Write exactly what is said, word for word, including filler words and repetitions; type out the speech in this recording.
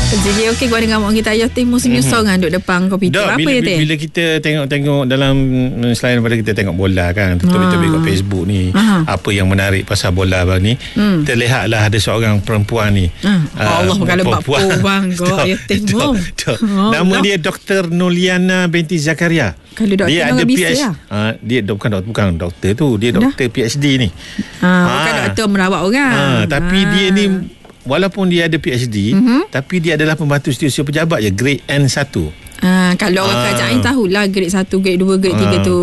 Jadi okey gua dengan mak kita ayah teh musim mm-hmm. sorang duduk depan komputer Dah, apa bila, ya teh? Bila kita tengok-tengok dalam, selain daripada kita tengok bola kan, tetapi kat Facebook ni, Aha. apa yang menarik pasal bola bang ni, hmm. terlihatlah ada seorang perempuan ni. Hmm. Uh, Allah kalau bapa bang kau ya teh mu. Nama dia Doktor Nuliana binti Zakaria. Kalau doktor dia ada P P H D. Lah. Uh, dia bukan doktor, bukan doktor tu, dia doktor P H D ni. Ha, uh, bukan doktor merawat orang. Ha, tapi ha. dia ni walaupun dia ada P H D, mm-hmm. tapi dia adalah pembantu setiausaha pejabat je, grade N satu. Ah, kalau orang ah. kerajaan tahulah grade satu, grade dua, grade tiga tu